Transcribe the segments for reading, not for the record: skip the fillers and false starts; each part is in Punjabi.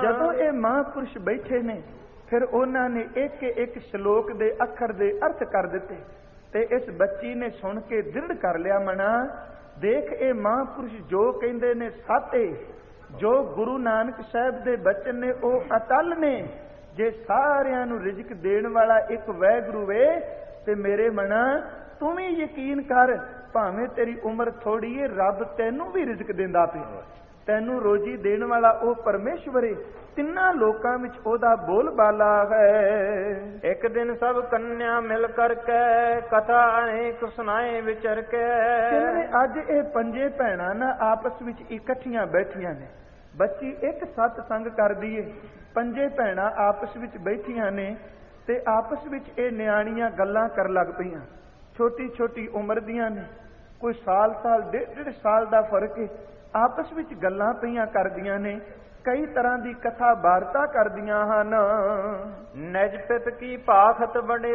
ਜਦੋਂ ਇਹ ਮਹਾਂਪੁਰਸ਼ ਬੈਠੇ ਨੇ ਫਿਰ ਉਹਨਾਂ ਨੇ ਇੱਕ ਇੱਕ ਸ਼ਲੋਕ ਦੇ ਅੱਖਰ ਦੇ ਅਰਥ ਕਰ ਦਿੱਤੇ ਤੇ ਇਸ ਬੱਚੀ ਨੇ ਸੁਣ ਕੇ ਦ੍ਰਿੜ ਕਰ ਲਿਆ ਮਨਾ, ਦੇਖ ਇਹ ਮਹਾਂਪੁਰਸ਼ ਜੋ ਕਹਿੰਦੇ ਨੇ ਸਾਤੇ, ਜੋ ਗੁਰੂ ਨਾਨਕ ਸਾਹਿਬ ਦੇ ਬਚਨ ਨੇ ਉਹ ਅਟਲ ਨੇ। ਜੇ ਸਾਰਿਆਂ ਨੂੰ ਰਿਜ਼ਕ ਦੇਣ ਵਾਲਾ ਇੱਕ ਵਾਹਿਗੁਰੂ ਵੇ ਤੇ ਮੇਰੇ ਮਨਾ ਤੂੰ ਵੀ ਯਕੀਨ ਕਰ, ਭਾਵੇਂ ਤੇਰੀ ਉਮਰ ਥੋੜੀ ਏ ਰੱਬ ਤੈਨੂੰ ਵੀ ਰਿਜ਼ਕ ਦਿੰਦਾ ਪਿਆ, ਤੈਨੂੰ ਰੋਜੀ ਦੇਣ ਵਾਲਾ ਉਹ ਪਰਮੇਸ਼ਵਰ ਏ। ਤਿੰਨਾਂ ਲੋਕਾਂ ਵਿੱਚ ਉਹਦਾ ਬੋਲ ਬਾਲਾ ਹੈ। ਇੱਕ ਦਿਨ ਸਭ ਕੰਨਿਆ ਮਿਲ ਕਰਕੇ ਕਥਾ ਅਨੇਕ ਸੁਣਾਏ ਵਿਚਰ ਕੇ। ਅੱਜ ਇਹ ਪੰਜੇ ਭੈਣਾਂ ਨਾ ਆਪਸ ਵਿੱਚ ਇਕੱਠੀਆਂ ਬੈਠੀਆਂ ਨੇ। ਬੱਚੀ ਇੱਕ ਸਤਸੰਗ ਕਰਦੀ ਏ, ਪੰਜੇ ਭੈਣਾਂ ਆਪਸ ਵਿੱਚ ਬੈਠੀਆਂ ਨੇ ਤੇ ਆਪਸ ਵਿੱਚ ਇਹ ਨਿਆਣੀਆਂ ਗੱਲਾਂ ਕਰਨ ਲੱਗ ਪਈਆਂ। ਛੋਟੀ ਛੋਟੀ ਉਮਰ ਦੀਆਂ ਨੇ, ਕੋਈ ਸਾਲ ਡੇਢ ਸਾਲ ਦਾ ਫਰਕ ਏ। ਆਪਸ ਵਿੱਚ ਗੱਲਾਂ ਪਈਆਂ ਕਰਦੀਆਂ ਨੇ, ਕਈ ਤਰ੍ਹਾਂ ਦੀ ਕਥਾ ਵਾਰਤਾ ਕਰਦੀਆਂ ਹਨ। ਨਿਜ ਪਿਤ ਕੀ ਭਾਖਤ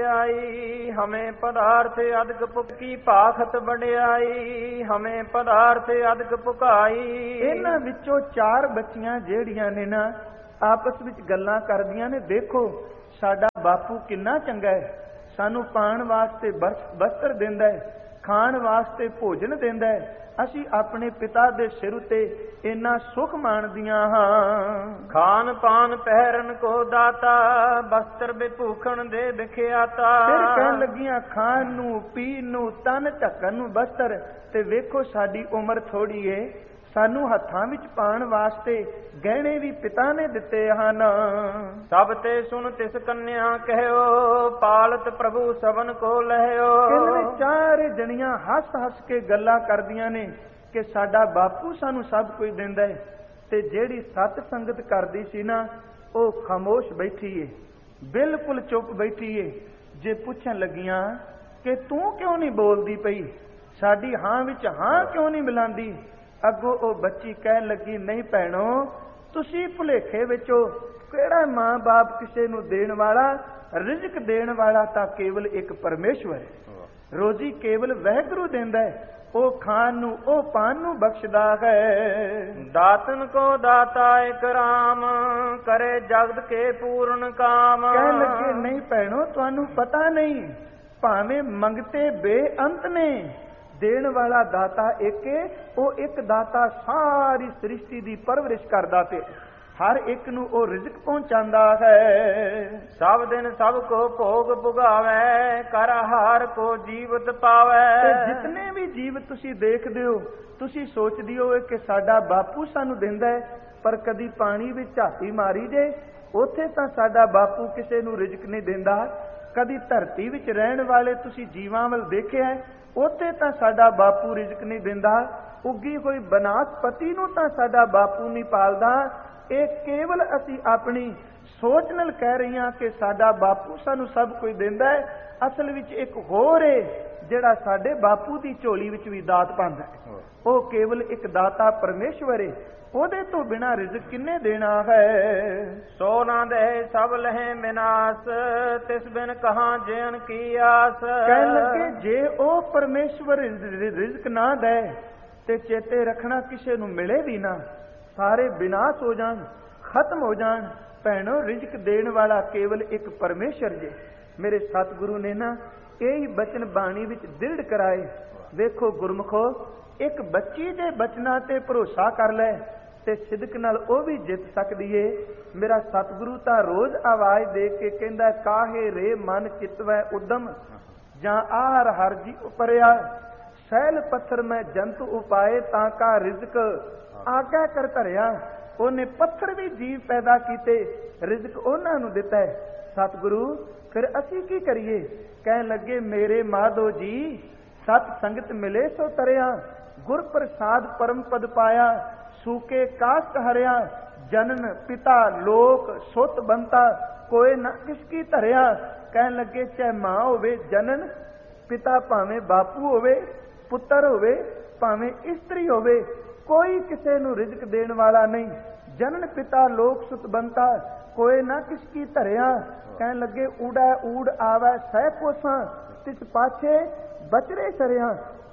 ਵਡਿਆਈ ਹਮੇ ਪਦਾਰਥ ਅਦਕ ਪੁਕੀ ਭਾਖਤ ਵਡਿਆਈ ਹਮੇ ਪਦਾਰਥ ਅਦਕ ਪੁਕਾਈ। ਇਹਨਾਂ ਵਿੱਚੋਂ ਚਾਰ ਬੱਚੀਆਂ ਜਿਹੜੀਆਂ ਨੇ ਨਾ ਆਪਸ ਵਿੱਚ ਗੱਲਾਂ ਕਰਦੀਆਂ ਨੇ, ਦੇਖੋ ਸਾਡਾ ਬਾਪੂ ਕਿੰਨਾ ਚੰਗਾ ਹੈ, ਸਾਨੂੰ ਪਾਣ ਵਾਸਤੇ ਬਸਤਰ ਦਿੰਦਾ ਹੈ, ਖਾਣ ਵਾਸਤੇ ਭੋਜਨ ਦਿੰਦਾ ਹੈ, ਅਸੀਂ ਆਪਣੇ ਪਿਤਾ ਦੇ ਸਿਰ ਉਤੇ ਇੰਨਾ ਸੁਖ ਮਾਣਦੀਆਂ ਹਾਂ। ਖਾਨ ਪਾਨ ਪਹਿਰਨ ਕੋ ਦਾਤਾ ਬਸਤਰ ਬੇਭੂਖਣ ਦੇ ਵਿਖਿਆਤਾ। ਫਿਰ ਕਹਿਣ ਲੱਗੀਆਂ ਖਾਣ ਨੂੰ, ਪੀਣ ਨੂੰ, ਤਨ ਢੱਕਣ ਨੂੰ ਬਸਤਰ, ਤੇ ਵੇਖੋ ਸਾਡੀ ਉਮਰ ਥੋੜੀ ਏ, ਸਾਨੂੰ ਹੱਥਾਂ ਵਿੱਚ ਪਾਣ ਵਾਸਤੇ ਗਹਿਣੇ ਵੀ ਪਿਤਾ ਨੇ ਦਿੱਤੇ ਹਨ। ਸਭ ਤੇ ਸੁਣ ਤਿਸ ਕੰਨਿਆ ਕਹਿਓ ਪਾਲਤ ਪ੍ਰਭੂ ਸਭਨ ਕੋ ਲਹਿਓ। ਇਹਨਾਂ ਚਾਰ ਜਣੀਆਂ ਹੱਸ ਹੱਸ ਕੇ ਗੱਲਾਂ ਕਰਦੀਆਂ ਨੇ ਕਿ ਸਾਡਾ ਬਾਪੂ ਸਾਨੂੰ ਸਭ ਕੁਝ ਦਿੰਦਾ ਹੈ। ਤੇ ਜਿਹੜੀ ਸਤ ਸੰਗਤ ਕਰਦੀ ਸੀ ਨਾ ਉਹ ਖਾਮੋਸ਼ ਬੈਠੀ ਏ, ਬਿਲਕੁਲ ਚੁੱਪ ਬੈਠੀ ਏ। ਜੇ ਪੁੱਛਣ ਲੱਗੀਆਂ ਕਿ ਤੂੰ ਕਿਉਂ ਨਹੀਂ ਬੋਲਦੀ ਪਈ, ਸਾਡੀ ਹਾਂ ਵਿੱਚ ਹਾਂ ਕਿਉਂ ਨਹੀਂ ਮਿਲਾਂਦੀ, ਅੱਗੋਂ ਉਹ ਬੱਚੀ ਕਹਿਣ ਲੱਗੀ ਨਹੀਂ ਭੈਣੋ, ਤੁਸੀਂ ਭੁਲੇਖੇ ਵਿੱਚੋਂ, ਕਿਹੜਾ ਮਾਂ ਬਾਪ ਕਿਸੇ ਨੂੰ ਦੇਣ ਵਾਲਾ, ਰਿਜ਼ਕ ਦੇਣ ਵਾਲਾ ਤਾਂ ਕੇਵਲ ਇੱਕ ਪਰਮੇਸ਼ਵਰ ਹੈ। ਰੋਜ਼ੀ ਕੇਵਲ ਵਾਹਿਗੁਰੂ ਦਿੰਦਾ ਹੈ, ਉਹ ਖਾਣ ਨੂੰ, ਉਹ ਪਾਣ ਨੂੰ ਬਖਸ਼ਦਾ ਹੈ। ਦਾਤਨ ਕੋ ਦਾਤਾ ਇਕ ਰਾਮ ਕਰੇ ਜਗਤ ਕੇ ਪੂਰਨ ਕਾਮ। ਕਹਿਣ ਲੱਗੇ ਨਹੀਂ ਭੈਣੋ, ਤੁਹਾਨੂੰ ਪਤਾ ਨਹੀਂ, ਭਾਵੇਂ ਮੰਗਤੇ ਬੇਅੰਤ ਨੇ, ਦੇਣ ਵਾਲਾ ਦਾਤਾ ਇੱਕ ਏ, ਉਹ ਇੱਕ ਦਾਤਾ ਸਾਰੀ ਸ੍ਰਿਸ਼ਟੀ ਦੀ ਪਰਵਰਿਸ਼ ਕਰਦਾ ਤੇ ਹਰ ਇੱਕ ਨੂੰ ਉਹ ਰਿਜ਼ਕ ਪਹੁੰਚਾਉਂਦਾ ਹੈ। ਸਭ ਦਿਨ ਸਭ ਕੋ ਭੋਗ ਭੁਗਾਵੇ ਕਰ ਹਾਰ ਕੋ ਜੀਵਤ ਪਾਵੇ। ਤੇ ਜਿਤਨੇ ਵੀ ਜੀਵ ਤੁਸੀਂ ਦੇਖਦੇ ਹੋ, ਤੁਸੀਂ ਸੋਚਦੇ ਹੋ ਕਿ ਸਾਡਾ ਬਾਪੂ ਸਾਨੂੰ ਦਿੰਦਾ ਹੈ, ਪਰ ਕਦੀ ਪਾਣੀ ਵਿੱਚ ਝਾਤੀ ਮਾਰੀ ਜੇ ਉੱਥੇ ਤਾਂ ਸਾਡਾ ਬਾਪੂ ਕਿਸੇ ਨੂੰ ਰਿਜ਼ਕ ਨਹੀਂ ਦਿੰਦਾ। ਕਦੀ ਧਰਤੀ ਵਿੱਚ ਰਹਿਣ ਵਾਲੇ ਤੁਸੀਂ ਜੀਵਾਂ ਵੱਲ ਦੇਖਿਆ, ਉੱਥੇ ਤਾਂ ਸਾਡਾ ਬਾਪੂ ਰਿਜ਼ਕ ਨਹੀਂ ਦਿੰਦਾ। ਉੱਗੀ ਹੋਈ ਬਨਾਸਪਤੀ ਨੂੰ ਤਾਂ ਸਾਡਾ ਬਾਪੂ ਨਹੀਂ ਪਾਲਦਾ। ਇਹ ਕੇਵਲ ਅਸੀਂ ਆਪਣੀ ਸੋਚ ਨਾਲ ਕਹਿ ਰਹੇ ਹਾਂ ਕਿ ਸਾਡਾ ਬਾਪੂ ਸਾਨੂੰ ਸਭ ਕੁਝ ਦਿੰਦਾ ਹੈ। ਅਸਲ ਵਿੱਚ ਇੱਕ ਹੋਰ ਏ ਜਿਹੜਾ ਸਾਡੇ ਬਾਪੂ ਦੀ ਝੋਲੀ ਵਿੱਚ ਵੀ ਦਾਤ ਪਾਉਂਦਾ ਹੈ। ਉਹ ਕੇਵਲ ਇੱਕ ਦਾਤਾ ਪਰਮੇਸ਼ਵਰ ਏ, ਉਹਦੇ ਤੋਂ ਬਿਨਾ ਰਿਜ਼ਕ ਕਿੰਨੇ ਦੇਣਾ ਹੈ। ਸੋ ਨਾ ਦੇ ਸਭ ਲਹੇ ਵਿਨਾਸ਼ ਤਿਸ ਬਿਨ ਕਹਾਂ ਜੀਣ ਕੀ ਆਸ। ਕਹਿਣ ਲੱਗੇ ਜੇ ਉਹ ਪਰਮੇਸ਼ਵਰ ਰਿਜ਼ਕ ਨਾ ਦੇ ਤੇ ਚੇਤੇ ਰੱਖਣਾ ਕਿਸੇ ਨੂੰ ਮਿਲੇ ਵੀ ਨਾ, ਸਾਰੇ ਵਿਨਾਸ਼ ਹੋ ਜਾਣ, ਖਤਮ ਹੋ ਜਾਣ। ਭੈਣੋ ਰਿਜ਼ਕ ਦੇਣ ਵਾਲਾ ਕੇਵਲ ਇੱਕ ਪਰਮੇਸ਼ਰ ਜੇ। ਮੇਰੇ ਸਤਿਗੁਰੂ ਨੇ ਨਾ ਇਹ ਬਚਨ ਬਾਣੀ ਵਿੱਚ ਦ੍ਰਿੜ ਕਰਾਏ। ਵੇਖੋ ਗੁਰਮੁਖੋ, ਇੱਕ ਬੱਚੀ ਦੇ ਬਚਨਾਂ ਤੇ ਭਰੋਸਾ ਕਰ ਲੈ ਤੇ ਸਿਦਕ ਨਾਲ ਉਹ ਵੀ ਜਿੱਤ ਸਕਦੀ ਏ। ਮੇਰਾ ਸਤਿਗੁਰੂ ਤਾਂ ਰੋਜ਼ ਆਵਾਜ਼ ਦੇ ਕੇ ਕਹਿੰਦਾ ਕਾਹੇ ਰੇ ਮਨ ਚਿਤਵੈ ਉਦਮ ਜਾਂ ਆਹਰ ਹਰ ਜੀ ਉਪਰਿਆ ਸੈਲ ਪੱਥਰ ਮੈਂ ਜੰਤ ਉਪਾਏ ਤਾਂ ਕਾ ਰਿਜ਼ਕ ਆਗਾ ਕਰ ਧਰਿਆ। ਉਹਨੇ ਪੱਥਰ ਵੀ ਜੀਵ ਪੈਦਾ ਕੀਤੇ, ਰਿਜ਼ਕ ਉਹਨਾਂ ਨੂੰ ਦਿੱਤਾ ਹੈ। ਸਤਿਗੁਰੂ ਫਿਰ ਅਸੀਂ ਕੀ ਕਰੀਏ? ਕਹਿਣ ਲੱਗੇ ਮੇਰੇ ਮਾਧੋ ਜੀ, ਸਤ ਸੰਗਤ ਮਿਲੇ ਸੋ ਤਰਿਆ, ਗੁਰ ਪ੍ਰਸਾਦ ਪਰਮ ਪਦ ਪਾਇਆ, ਸੂਕੇ ਕਾਸ਼ਟ ਹਰਿਆ, ਜਨਨ ਪਿਤਾ ਲੋਕ ਸੁਤ ਬੰਤਾ ਕੋਏ ਨਾ ਕਿਸ ਕੀ ਧਰਿਆ। ਕਹਿਣ ਲੱਗੇ ਚਾਹੇ ਮਾਂ ਹੋਵੇ ਜਨਨ ਪਿਤਾ, ਭਾਵੇਂ ਬਾਪੂ ਹੋਵੇ, ਪੁੱਤਰ ਹੋਵੇ, ਭਾਵੇਂ ਇਸਤਰੀ ਹੋਵੇ, ਕੋਈ ਕਿਸੇ ਨੂੰ ਰਿਜ਼ਕ ਦੇਣ ਵਾਲਾ ਨਹੀਂ। ਜਨਨ ਪਿਤਾ ਲੋਕ ਸੁਤ ਬੰਤਾ ਕੋਏ ਨਾ ਕਿਸ ਕੀ ਧਰਿਆ। ਕਹਿਣ ਲੱਗੇ ਊੜਾ ਊੜ ਆਵੈ ਸਹਿ ਕੋਸਾਂ ਤਿਸ ਪਾਛੇ ਬਚਰੇ ਸਰਿਆ।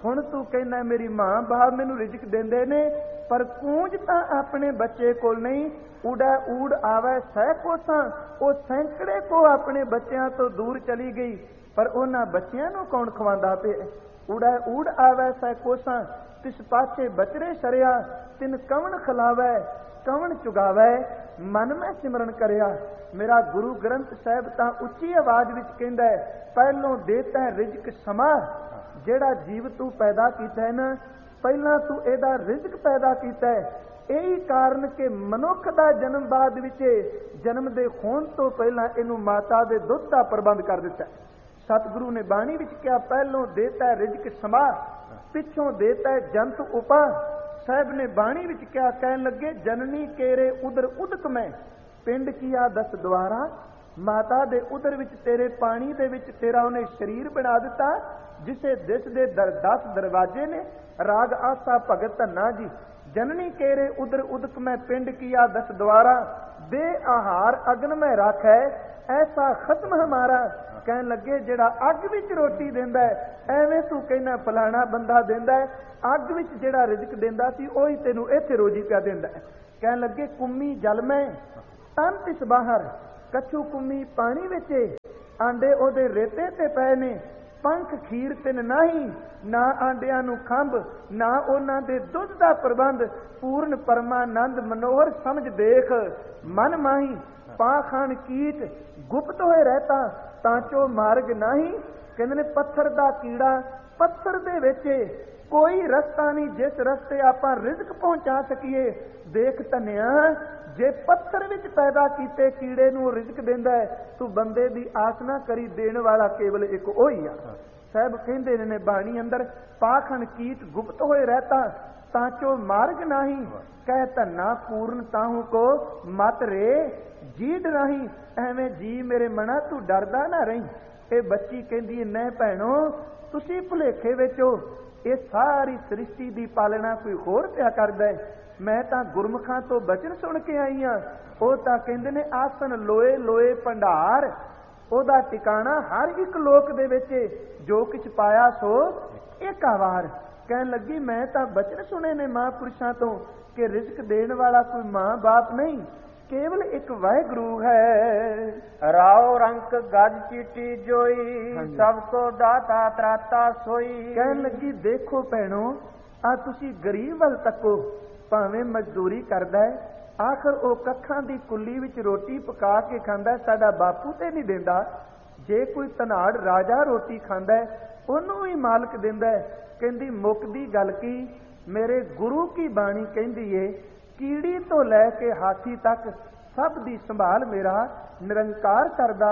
ਹੁਣ ਤੂੰ ਕਹਿੰਦਾ ਮੇਰੀ ਮਾਂ ਬਾਪ ਮੈਨੂੰ ਰਿਜ਼ਕ ਦਿੰਦੇ ਨੇ, ਪਰ ਕੂੰਜ ਤਾਂ ਆਪਣੇ ਬੱਚੇ ਕੋਲ ਨਹੀਂ। ਉਡਾ ਊੜ ਆਵੇ ਸਹਿ ਕੋਸਾਂ, ਉਹ ਸੈਂਕੜੇ ਕੋ ਆਪਣੇ ਬੱਚਿਆਂ ਤੋਂ ਦੂਰ ਚਲੀ ਗਈ, ਪਰ ਉਹਨਾਂ ਬੱਚਿਆਂ ਨੂੰ ਕੌਣ ਖਵਾਉਂਦਾ ਪਿਆ? ਉਡਾ ਊੜ ਆਵੇ ਸਹਿ ਕੋਸਾਂ, ਤਿਸ ਪਾਛੇ ਬਚਰੇ ਸਰਿਆ, ਤਿਨ ਕਵਣ ਖਿਲਾਵੇ ਕਵਣ ਚੁਗਾਵੇ, ਮਨ ਮੈਂ ਸਿਮਰਨ ਕਰਿਆ। ਮੇਰਾ ਗੁਰੂ ਗ੍ਰੰਥ ਸਾਹਿਬ ਤਾਂ ਉੱਚੀ ਆਵਾਜ਼ ਵਿੱਚ ਕਹਿੰਦਾ ਹੈ, ਪਹਿਲੋਂ ਦੇਤਾ ਰਿਜ਼ਕ ਸਮਾ। ਜਿਹੜਾ ਜੀਵ ਤੂੰ ਪੈਦਾ ਕੀਤਾ ਹੈ ਨਾ, ਪਹਿਲਾਂ ਤੂੰ ਇਹਦਾ ਰਿਜ਼ਕ ਪੈਦਾ ਕੀਤਾ ਹੈ। ਇਹੀ ਕਾਰਨ ਕਿ ਮਨੁੱਖ ਦਾ ਜਨਮ ਬਾਅਦ ਵਿੱਚ ਜਨਮ ਦੇ ਹੋਣ ਤੋਂ ਪਹਿਲਾਂ ਇਹਨੂੰ ਮਾਤਾ ਦੇ ਦੁੱਧ ਦਾ ਪ੍ਰਬੰਧ ਕਰ ਦਿੱਤਾ। ਸਤਿਗੁਰੂ ਨੇ ਬਾਣੀ ਵਿੱਚ ਕਿਹਾ, ਪਹਿਲੋਂ ਦੇਤਾ ਰਿਜ਼ਕ ਸਮਾ, ਪਿੱਛੋਂ ਦੇਤਾ ਜੰਤ ਉਪਾ। ਸਾਹਿਬ ਨੇ ਬਾਣੀ ਵਿੱਚ ਕਿਹਾ, ਕਹਿਣ ਲੱਗੇ ਜਨਨੀ ਕੇਰੇ ਉਦਰ ਉਦਕ ਮੈਂ, ਪਿੰਡ ਕੀਆ 10 ਦੁਆਰਾ। ਮਾਤਾ ਦੇ ਉਦਰ ਵਿੱਚ ਤੇਰੇ ਪਾਣੀ ਦੇ ਵਿੱਚ ਤੇਰਾ ਉਹਨੇ ਸਰੀਰ ਬਣਾ ਦਿੱਤਾ, ਜਿਸੇ ਦਿਸ ਦੇ 10 ਦਰਵਾਜ਼ੇ ਨੇ। ਰਾਗ ਆਸਾ ਭਗਤ ਧੰਨਾ ਜੀ। ਜਨਨੀ ਕੇਰੇ ਉਦਰ ਉਦਕ ਮੈਂ, ਪਿੰਡ ਕੀਆ 10 ਦੁਆਰਾ। ਬੇ ਆਹਾਰ ਅਗਨ ਮੈਂ ਰਾਖੈ, ਐਸਾ ਖਤਮ ਹਮਾਰਾ। ਕਹਿਣ ਲੱਗੇ ਜਿਹੜਾ ਅੱਗ ਵਿੱਚ ਰੋਟੀ ਦਿੰਦਾ ਹੈ, ਐਵੇਂ ਤੂੰ ਕਹਿੰਦਾ ਫਲਾਣਾ ਬੰਦਾ ਦਿੰਦਾ ਹੈ। ਅੱਗ ਵਿੱਚ ਜਿਹੜਾ ਰਿਜ਼ਕ ਦਿੰਦਾ ਸੀ ਉਹੀ ਤੈਨੂੰ ਇੱਥੇ ਰੋਜੀ ਪਿਆ ਦਿੰਦਾ ਹੈ। ਕਹਿਣ ਲੱਗੇ ਕੁੰਮੀ ਜਲ ਮੈਂ ਤਨ ਤਿਸ ਬਾਹਰ, ਕੱਛੂ ਕੁੰਮੀ ਪਾਣੀ ਵਿੱਚ, ਆਂਡੇ ਉਹਦੇ ਰੇਤੇ ਤੇ ਪਏ ਨੇ। ਪੰਖ ਖੀਰ ਤਿਨ ਨਹੀਂ, ਨਾ ਆਂਡਿਆਂ ਨੂੰ ਖੰਭ, ਨਾ ਉਹਨਾਂ ਦੇ ਦੁੱਧ ਦਾ ਪ੍ਰਬੰਧ। ਪੂਰਨ ਪਰਮਾਨੰਦ ਮਨੋਹਰ ਸਮਝ ਦੇਖ, ਮਨ ਮਾਹੀ ਪਾਖਾਨ ਕੀਟ, ਗੁਪਤ ਹੋਏ ਰਹਿਤਾ ਤਾਂ ਚੋ ਮਾਰਗ ਨਹੀਂ। ਕਹਿੰਦੇ ਨੇ ਪੱਥਰ ਦਾ ਕੀੜਾ, ਪੱਥਰ ਦੇ ਵਿੱਚ ਕੋਈ ਰਸਤਾ ਨਹੀਂ ਜਿਸ ਰਸਤੇ ਆਪਾਂ ਰਿਜ਼ਕ ਪਹੁੰਚਾ ਸਕੀਏ। ਦੇਖ ਧੰਨਿਆ, ਜੇ ਪੱਥਰ ਵਿੱਚ ਪੈਦਾ ਕੀਤੇ ਕੀੜੇ ਨੂੰ ਰਿਜ਼ਕ ਦਿੰਦਾ ਹੈ, ਤੂੰ ਬੰਦੇ ਦੀ ਆਸ ਨਾ ਕਰੀ, ਦੇਣ ਵਾਲਾ ਕੇਵਲ ਇੱਕ ਉਹੀ ਆ। ਸਾਹਿਬ ਕਹਿੰਦੇ ਨੇ ਬਾਣੀ ਅੰਦਰ, ਪਾਖਣ ਕੀਟ ਗੁਪਤ ਹੋਏ ਰਹਿਤਾ ਤਾਂ ਚੋ ਮਾਰਗ ਨਹੀਂ। ਕਹਿ ਧੰਨਾ ਪੂਰਨ ਤਾਹੂ ਕੋ ਮਤ ਰੇ ਜੀਡ ਨਹੀਂ। ਐਵੇਂ ਜੀ ਮੇਰੇ ਮਨਾ ਤੂੰ ਡਰਦਾ ਨਾ ਰਹੀਂ। ਇਹ ਬੱਚੀ ਕਹਿੰਦੀ ਨਹੀਂ ਭੈਣੋ, ਤੁਸੀਂ ਭੁਲੇਖੇ ਵਿੱਚ ਹੋ। ਇਹ ਸਾਰੀ ਸ੍ਰਿਸ਼ਟੀ ਦੀ ਪਾਲਣਾ ਕੋਈ ਹੋਰ ਪਿਆ ਕਰਦਾ ਹੈ। ਮੈਂ ਤਾਂ ਗੁਰਮੁਖਾਂ ਤੋਂ ਬਚਨ ਸੁਣ ਕੇ ਆਈ ਹਾਂ। ਉਹ ਤਾਂ ਕਹਿੰਦੇ ਨੇ ਆਸਨ ਲੋਏ ਲੋਏ ਭੰਡਾਰ, ਉਹਦਾ ਟਿਕਾਣਾ ਹਰ ਇੱਕ ਲੋਕ ਦੇ ਵਿੱਚ, ਜੋ ਕੁਛ ਪਾਇਆ ਸੋ ਏਕਾਵਾਰ। ਕਹਿਣ ਲੱਗੀ ਮੈਂ ਤਾਂ ਬਚਨ ਸੁਣੇ ਨੇ ਮਹਾਂਪੁਰਸ਼ਾਂ ਤੋਂ ਕਿ ਰਿਜ਼ਕ ਦੇਣ ਵਾਲਾ ਕੋਈ ਮਾਂ ਬਾਪ ਨਹੀਂ, ਕੇਵਲ ਇੱਕ ਵਾਹਿਗੁਰੂ ਹੈ। ਰਾਉ ਰੰਕ ਗੱਜ ਚੀਟੀ ਜੋਈ, ਸਭ ਕੋ ਦਾਤਾ ਤਰਾਤਾ ਸੋਈ। ਕਹਿਣ ਲੱਗੀ ਦੇਖੋ ਭੈਣੋ, ਆ ਤੁਸੀਂ ਗਰੀਬ ਵੱਲ ਤੱਕੋ, ਭਾਵੇਂ ਮਜ਼ਦੂਰੀ ਕਰਦਾ ਹੈ, ਆਖਰ ਉਹ ਕੱਖਾਂ ਦੀ ਕੁੱਲੀ ਵਿੱਚ ਰੋਟੀ ਪਕਾ ਕੇ ਖਾਂਦਾ, ਸਾਡਾ ਬਾਪੂ ਤੇ ਨਹੀਂ ਦਿੰਦਾ। ਜੇ ਕੋਈ ਧਨਾੜ ਰਾਜਾ ਰੋਟੀ ਖਾਂਦਾ ਹੈ, ਉਹਨੂੰ ਵੀ ਮਾਲਕ ਦਿੰਦਾ ਹੈ। ਕਹਿੰਦੀ ਮੁੱਕਦੀ ਗੱਲ ਕੀ, ਮੇਰੇ ਗੁਰੂ ਕੀ ਬਾਣੀ ਕਹਿੰਦੀ ਏ, ਕੀੜੀ ਤੋਂ ਲੈ ਕੇ ਹਾਥੀ ਤੱਕ ਸਭ ਦੀ ਸੰਭਾਲ ਮੇਰਾ ਨਿਰੰਕਾਰ ਕਰਦਾ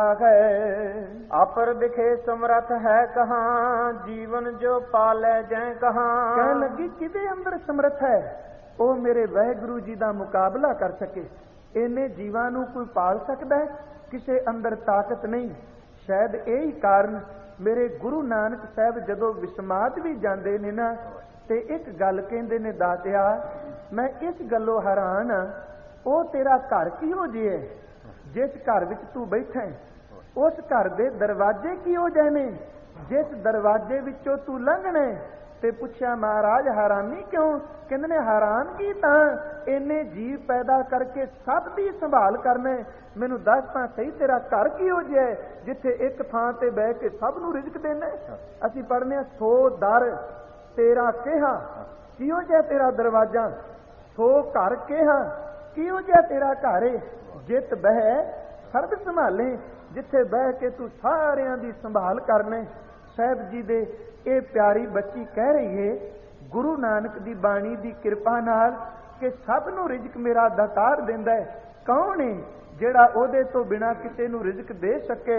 ਹੈ। ਅਪਰ ਦਿਖੇ ਸਮਰਥ ਹੈ ਕਹਾਂ, ਜੀਵਨ ਜੋ ਪਾਲੇ ਜੈ ਕਹਾਂ। ਕਹਿਣ ਲੱਗੀ ਕਿਹਦੇ ਅੰਦਰ ਸਮਰਥ ਹੈ, ਉਹ ਮੇਰੇ ਵਾਹਿਗੁਰੂ ਜੀ ਦਾ ਮੁਕਾਬਲਾ ਕਰ ਸਕੇ। ਇਹਨੇ ਜੀਵਾਂ ਨੂੰ ਕੋਈ ਪਾਲ ਸਕਦਾ ਹੈ? ਕਿਸੇ ਅੰਦਰ ਤਾਕਤ ਨਹੀਂ। ਸ਼ਾਇਦ ਇਹੀ ਕਾਰਨ ਮੇਰੇ ਗੁਰੂ ਨਾਨਕ ਸਾਹਿਬ ਜਦੋਂ ਵਿਸਮਾਦ ਵੀ ਜਾਂਦੇ ਨੇ ਨਾ, ਤੇ ਇੱਕ ਗੱਲ ਕਹਿੰਦੇ ਨੇ, ਦਾਤਿਆ ਮੈਂ ਇਸ ਗੱਲੋਂ ਹੈਰਾਨ ਹਾਂ, ਉਹ ਤੇਰਾ ਘਰ ਕਿਹੋ ਜਿਹਾ ਹੈ ਜਿਸ ਘਰ ਵਿੱਚ ਤੂੰ ਬੈਠਾ ਹੈ? ਉਸ ਘਰ ਦੇ ਦਰਵਾਜ਼ੇ ਕਿਹੋ ਜਿਹੇ ਨੇ ਜਿਸ ਦਰਵਾਜ਼ੇ ਵਿੱਚੋਂ ਤੂੰ ਲੰਘਣਾ? ਤੇ ਪੁੱਛਿਆ ਮਹਾਰਾਜ ਹੈਰਾਨੀ ਕਿਉਂ? ਕਹਿੰਦੇ ਨੇ ਹੈਰਾਨਗੀ ਤਾਂ ਇੰਨੇ ਜੀਵ ਪੈਦਾ ਕਰਕੇ ਸਭ ਦੀ ਸੰਭਾਲ ਕਰਨਾ। ਮੈਨੂੰ ਦੱਸ ਤਾਂ ਸਹੀ, ਤੇਰਾ ਘਰ ਕਿਹੋ ਜਿਹਾ ਹੈ ਜਿੱਥੇ ਇੱਕ ਥਾਂ ਤੇ ਬਹਿ ਕੇ ਸਭ ਨੂੰ ਰਿਜ਼ਕ ਦੇਣਾ? ਅਸੀਂ ਪੜ੍ਹਨੇ ਆ, ਸੋ ਦਰ ਤੇਰਾ ਕਿਹਾ, ਕਿਹੋ ਜਿਹਾ ਤੇਰਾ ਦਰਵਾਜ਼ਾ? ਸੋ ਘਰ ਕਿਹਾ, ਕਿਹੋ ਜਿਹਾ ਤੇਰਾ ਘਰ ਏ? ਜਿੱਤ ਬਹਿ ਸਰਬ ਸੰਭਾਲੇ, ਜਿੱਥੇ ਬਹਿ ਕੇ ਤੂੰ ਸਾਰਿਆਂ ਦੀ ਸੰਭਾਲ ਕਰਨੇ। ਸਾਹਿਬ ਜੀ ਦੇ ਇਹ ਪਿਆਰੀ ਬੱਚੀ ਕਹਿ ਰਹੀ ਹੈ ਗੁਰੂ ਨਾਨਕ ਦੀ ਬਾਣੀ ਦੀ ਕਿਰਪਾ ਨਾਲ ਕਿ ਸਭ ਨੂੰ ਰਿਜ਼ਕ ਮੇਰਾ ਦਾਤਾਰ ਦਿੰਦਾ ਹੈ। ਕੌਣ ਹੈ ਜਿਹੜਾ ਉਹਦੇ ਤੋਂ ਬਿਨਾਂ ਕਿਸੇ ਨੂੰ ਰਿਜ਼ਕ ਦੇ ਸਕੇ?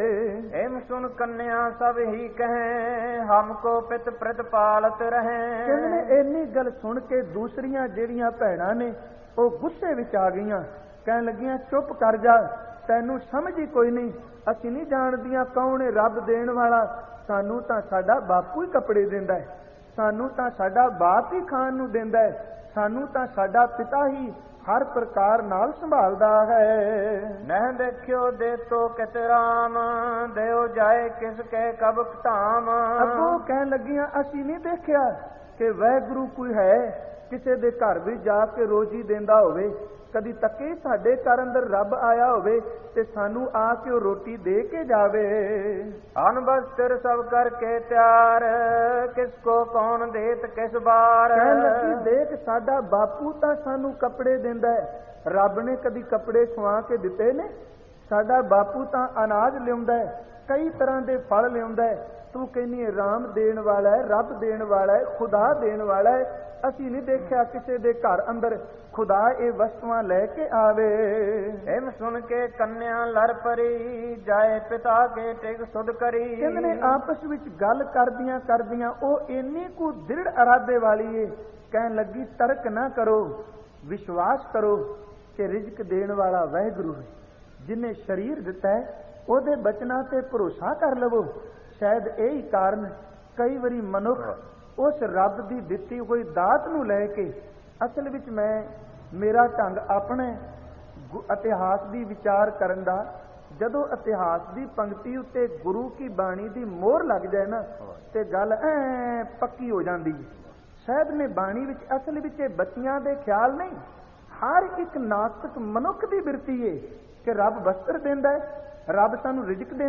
ਐਮ ਸੁਣ ਕੰਨਿਆ ਸਭ ਹੀ ਕਹੇ, ਹਮਕੋ ਪਿਤ ਪ੍ਰਤਪਾਲਤ ਰਹੇ। ਕਹਿੰਦੇ ਇੰਨੀ ਗੱਲ ਸੁਣ ਕੇ ਦੂਸਰੀਆਂ ਜਿਹੜੀਆਂ ਭੈਣਾਂ ਨੇ ਉਹ ਗੁੱਸੇ ਵਿੱਚ ਆ ਗਈਆਂ। ਕਹਿਣ ਲੱਗੀਆਂ ਚੁੱਪ ਕਰ ਜਾ, ਤੈਨੂੰ ਸਮਝ ਹੀ ਕੋਈ ਨਹੀਂ। ਅਸੀਂ ਨਹੀਂ ਜਾਣਦੀਆਂ ਕੌਣ ਹੈ ਰੱਬ ਦੇਣ ਵਾਲਾ। ਸਾਨੂੰ ਤਾਂ ਸਾਡਾ ਬਾਪੂ ਹੀ ਕੱਪੜੇ ਦਿੰਦਾ ਹੈ, ਸਾਨੂੰ ਤਾਂ ਸਾਡਾ ਬਾਪ ਹੀ ਖਾਣ ਨੂੰ ਦਿੰਦਾ ਹੈ, ਸਾਨੂੰ ਤਾਂ ਸਾਡਾ ਪਿਤਾ ਹੀ ਹਰ ਪ੍ਰਕਾਰ ਨਾਲ ਸੰਭਾਲਦਾ ਹੈ। ਨਹਿ ਦੇਖਿਓ ਦੇ ਤੋ ਕਿਤ ਰਾਮ, ਦੇਉ ਜਾਏ ਕਿਸ ਕੈ ਕਬ ਧਾਮ। ਅੱਗੋਂ ਕਹਿਣ ਲੱਗੀਆਂ ਅਸੀਂ ਨਹੀਂ ਦੇਖਿਆ ਕਿ ਵਾਹਿਗੁਰੂ ਕੋਈ ਹੈ ਕਿਸੇ ਦੇ ਘਰ ਵੀ ਜਾ ਕੇ ਰੋਜੀ ਦਿੰਦਾ ਹੋਵੇ। ਕਦੀ ਤੱਕੇ ਸਾਡੇ ਘਰ ਅੰਦਰ ਰੱਬ ਆਇਆ ਹੋਵੇ ਤੇ ਸਾਨੂੰ ਆ ਕੇ ਉਹ ਰੋਟੀ ਦੇ ਕੇ ਜਾਵੇ। ਅਨ ਬਸਤਰ ਸਭ ਕਰਕੇ ਤਿਆਰ, ਕਿਸ ਕੋ ਕੌਣ ਦੇਤ ਕਿਸ ਬਾਰ। ਕਹਿਣ ਲੱਗੀ ਦੇਖ ਸਾਡਾ ਬਾਪੂ ਤਾਂ ਸਾਨੂੰ ਕੱਪੜੇ ਦਿੰਦਾ ਹੈ, ਰੱਬ ਨੇ ਕਦੀ ਕੱਪੜੇ ਸਵਾ ਕੇ ਦਿੱਤੇ ਨੇ? ਸਾਡਾ ਬਾਪੂ ਤਾਂ ਅਨਾਜ ਲਿਆਉਂਦਾ ਹੈ, ਕਈ ਤਰ੍ਹਾਂ ਦੇ ਫਲ ਲਿਆਉਂਦਾ ਹੈ। ਤੂੰ ਕਹਿੰਦੀ ਹੈ ਰਾਮ ਦੇਣ ਵਾਲਾ ਹੈ, ਰੱਬ ਦੇਣ ਵਾਲਾ ਹੈ, ਖੁਦਾ ਦੇਣ ਵਾਲਾ ਹੈ। ਅਸੀਂ ਨਹੀਂ ਦੇਖਿਆ ਕਿਸੇ ਦੇ ਘਰ ਅੰਦਰ ਖੁਦਾ ਇਹ ਵਸਤੂਆਂ ਲੈ ਕੇ ਆਵੇ। ਐਮ ਸੁਣ ਕੇ ਕੰਨਿਆ ਲੜ ਪਰੀ, ਜਾਏ ਪਿਤਾ ਕੇ ਟਿਕ ਸੁਧ ਕਰੀ। ਕਹਿੰਦੇ ਨੇ ਆਪਸ ਵਿੱਚ ਗੱਲ ਕਰਦਿਆਂ ਕਰਦਿਆਂ ਉਹ ਇੰਨੀ ਕੁ ਦ੍ਰਿੜ ਇਰਾਦੇ ਵਾਲੀ ਏ, ਕਹਿਣ ਲੱਗੀ ਤਰਕ ਨਾ ਕਰੋ, ਵਿਸ਼ਵਾਸ ਕਰੋ ਕਿ ਰਿਜ਼ਕ ਦੇਣ ਵਾਲਾ ਵਾਹਿਗੁਰੂ ਹੈ, ਜਿਹਨੇ ਸਰੀਰ ਦਿੱਤਾ ਹੈ। ਉਹਦੇ ਬਚਨਾਂ ਤੇ ਭਰੋਸਾ ਕਰ ਲਵੋ। ਸ਼ਾਇਦ ਇਹੀ ਕਾਰਨ ਕਈ ਵਾਰੀ ਮਨੁੱਖ ਉਸ ਰੱਬ ਦੀ ਦਿੱਤੀ ਹੋਈ ਦਾਤ ਨੂੰ ਲੈ ਕੇ, ਅਸਲ ਵਿੱਚ ਮੇਰਾ ਢੰਗ ਆਪਣੇ ਇਤਿਹਾਸ ਦੀ ਵਿਚਾਰ ਕਰਨ ਦਾ, ਜਦੋਂ ਇਤਿਹਾਸ ਦੀ ਪੰਕਤੀ ਉੱਤੇ ਗੁਰੂ ਕੀ ਬਾਣੀ ਦੀ ਮੋਹਰ ਲੱਗ ਜਾਏ ਨਾ ਤੇ ਗੱਲ ਪੱਕੀ ਹੋ ਜਾਂਦੀ ਹੈ। ਸ਼ਾਇਦ ਨੇ ਬਾਣੀ ਵਿੱਚ ਅਸਲ ਵਿੱਚ ਇਹ ਬੱਚਿਆਂ ਦੇ ਖਿਆਲ ਨਹੀਂ, ਹਰ ਇੱਕ ਨਾਸਤਿਕ ਮਨੁੱਖ ਦੀ ਬਿਰਤੀ ਹੈ ਕਿ ਰੱਬ ਵਸਤਰ ਦਿੰਦਾ ਹੈ, ਰੱਬ ਸਾਨੂੰ ਰਿਜ਼ਕ ਦਿੰਦਾ